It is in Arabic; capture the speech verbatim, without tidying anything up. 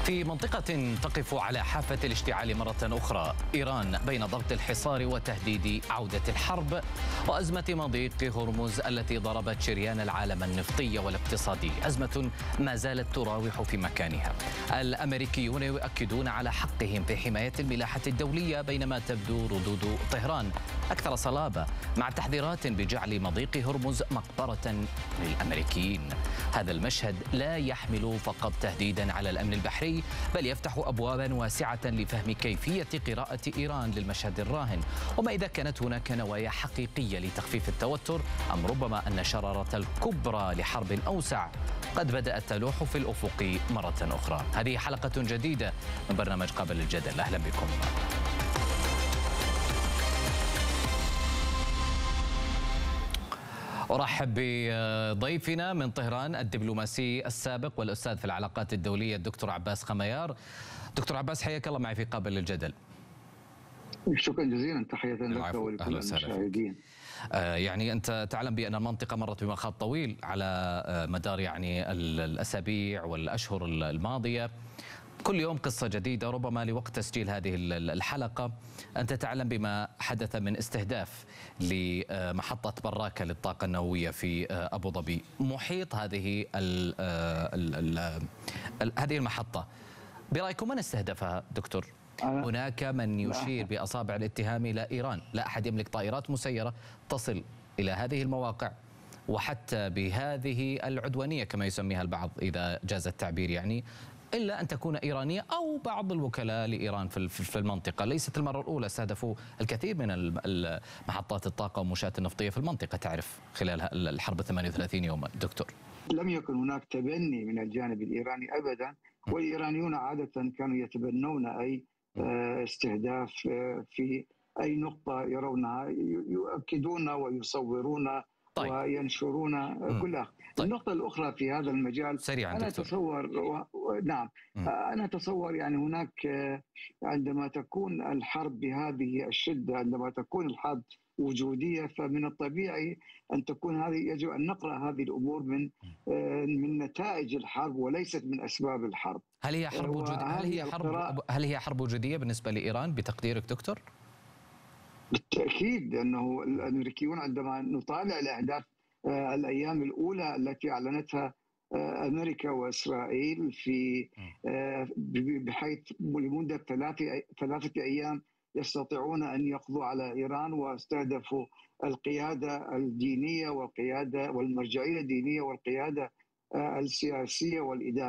في منطقة تقف على حافة الاشتعال مرة أخرى، إيران بين ضغط الحصار وتهديد عودة الحرب وأزمة مضيق هرمز التي ضربت شريان العالم النفطي والاقتصادي، أزمة ما زالت تراوح في مكانها. الأمريكيون يؤكدون على حقهم في حماية الملاحة الدولية، بينما تبدو ردود طهران أكثر صلابة مع تحذيرات بجعل مضيق هرمز مقبرة للأمريكيين. هذا المشهد لا يحمل فقط تهديدا على الأمن البحري، بل يفتح أبوابا واسعة لفهم كيفية قراءة إيران للمشهد الراهن، وما إذا كانت هناك نوايا حقيقية لتخفيف التوتر، أم ربما أن الشرارة الكبرى لحرب أوسع قد بدأت تلوح في الأفق مرة أخرى. هذه حلقة جديدة من برنامج قابل الجدل، أهلا بكم. أرحب بضيفنا من طهران الدبلوماسي السابق والأستاذ في العلاقات الدولية الدكتور عباس خميار. دكتور عباس، حياك الله معي في قابل الجدل. شكرا جزيلا، تحية لك ولكل المشاهدين. آه يعني أنت تعلم بأن المنطقة مرت بمخاض طويل على آه مدار يعني الأسابيع والأشهر الماضية، كل يوم قصة جديدة. ربما لوقت تسجيل هذه الحلقة أنت تعلم بما حدث من استهداف لمحطة براكة للطاقة النووية في أبو ظبي. محيط هذه ال ال ال هذه المحطة برأيكم من استهدفها دكتور؟ هناك من يشير بأصابع الاتهام إلى إيران، لا أحد يملك طائرات مسيرة تصل إلى هذه المواقع وحتى بهذه العدوانية كما يسميها البعض إذا جاز التعبير، يعني إلا أن تكون إيرانية أو بعض الوكلاء لإيران في المنطقة. ليست المرة الأولى، استهدفوا الكثير من محطات الطاقة والمنشآت النفطية في المنطقة تعرف خلال الحرب ثمانية وثلاثين يوما. دكتور، لم يكن هناك تبني من الجانب الإيراني أبدا، والإيرانيون عادة كانوا يتبنون أي استهداف في أي نقطة يرونها، يؤكدون ويصورون طيب. وينشرون كلها. طيب. النقطة الأخرى في هذا المجال سريعا أنا دكتور. أتصور و... و... نعم م. أنا أتصور يعني هناك عندما تكون الحرب بهذه الشدة، عندما تكون الحرب وجودية، فمن الطبيعي أن تكون هذه، يجب أن نقرأ هذه الأمور من من نتائج الحرب وليست من أسباب الحرب. هل هي حرب وجود... هل هي حرب هل هي حرب وجودية بالنسبة لإيران بتقديرك دكتور؟ بالتأكيد، أنه الأمريكيون عندما نطالع الأهداف الأيام الأولى التي أعلنتها أمريكا وإسرائيل في بحيث لمدة ثلاثة ثلاثة أيام يستطيعون أن يقضوا على إيران، واستهدفوا القيادة الدينية والقيادة والمرجعية الدينية والقيادة السياسية والإدارية.